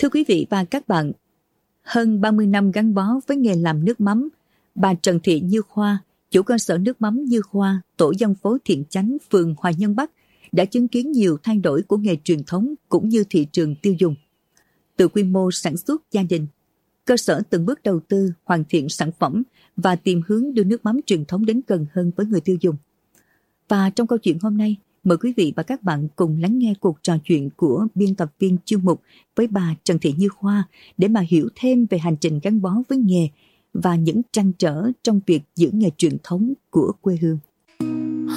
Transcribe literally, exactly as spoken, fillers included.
Thưa quý vị và các bạn, hơn ba mươi năm gắn bó với nghề làm nước mắm, bà Trần Thị Như Khoa, chủ cơ sở nước mắm Như Khoa, tổ dân phố Thiện Chánh, phường Hòa Nhân Bắc, đã chứng kiến nhiều thay đổi của nghề truyền thống cũng như thị trường tiêu dùng. Từ quy mô sản xuất gia đình, cơ sở từng bước đầu tư, hoàn thiện sản phẩm và tìm hướng đưa nước mắm truyền thống đến gần hơn với người tiêu dùng. Và trong câu chuyện hôm nay, mời quý vị và các bạn cùng lắng nghe cuộc trò chuyện của biên tập viên chuyên mục với bà Trần Thị Như Khoa để mà hiểu thêm về hành trình gắn bó với nghề và những trăn trở trong việc giữ nghề truyền thống của quê hương.